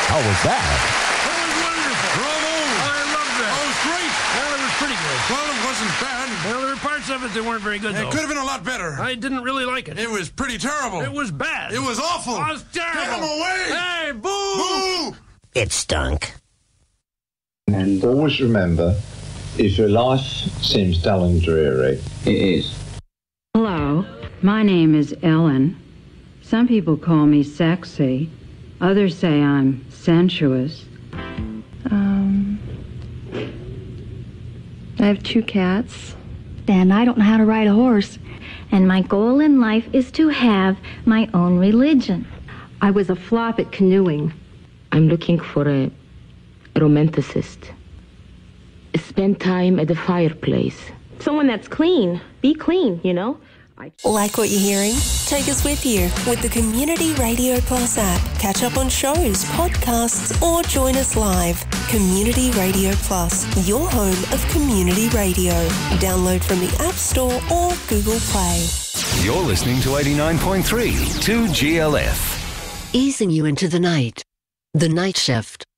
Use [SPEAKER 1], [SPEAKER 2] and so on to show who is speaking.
[SPEAKER 1] How was that?
[SPEAKER 2] That was wonderful.
[SPEAKER 3] Bravo!
[SPEAKER 2] I loved that.
[SPEAKER 3] Oh, it was great.
[SPEAKER 2] Well, it was pretty good.
[SPEAKER 3] Well, it wasn't bad.
[SPEAKER 2] Well, there were parts of it that weren't very good,
[SPEAKER 3] It
[SPEAKER 2] though.
[SPEAKER 3] could have been a lot better.
[SPEAKER 2] I didn't really like it.
[SPEAKER 3] It was pretty terrible.
[SPEAKER 2] It was bad.
[SPEAKER 3] It was awful.
[SPEAKER 2] It was terrible.
[SPEAKER 3] Get him away!
[SPEAKER 2] Hey, boo!
[SPEAKER 3] Boo!
[SPEAKER 4] It stunk.
[SPEAKER 5] And always remember, if your life seems dull and dreary, it is.
[SPEAKER 6] Hello, my name is Ellen. Some people call me sexy. Others say I'm sensuous.
[SPEAKER 7] I have 2 cats.
[SPEAKER 8] And I don't know how to ride a horse. And my goal in life is to have my own religion.
[SPEAKER 7] I was a flop at canoeing.
[SPEAKER 9] I'm looking for a romanticist. Spend time at the fireplace.
[SPEAKER 7] Someone that's clean. Be clean, you know?
[SPEAKER 10] Like what you're hearing? Take us with you with the Community Radio Plus app. Catch up on shows, podcasts, or join us live. Community Radio Plus, your home of community radio. Download from the App Store or Google Play.
[SPEAKER 11] You're listening to 89.3 2GLF.
[SPEAKER 4] Easing you into the night. The Night Shift.